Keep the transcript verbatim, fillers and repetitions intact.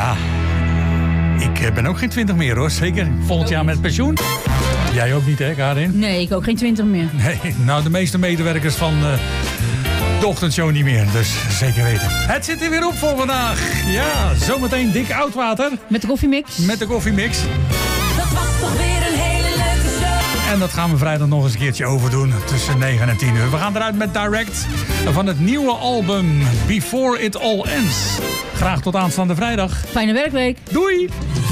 Ja, ik ben ook geen twintig meer hoor. Zeker volgend jaar met pensioen. Jij ook niet hè, Karin? Nee, ik ook geen twintig meer. Nee, nou de meeste medewerkers van uh, de ochtendshow niet meer. Dus zeker weten. Het zit er weer op voor vandaag. Ja, zometeen dik oudwater. Met de koffiemix. Met de koffiemix. Dat was toch weer een hele leuke show. En dat gaan we vrijdag nog eens een keertje overdoen. Tussen negen en tien uur. We gaan eruit met Direct. Van het nieuwe album Before It All Ends. Graag tot aanstaande vrijdag. Fijne werkweek. Doei!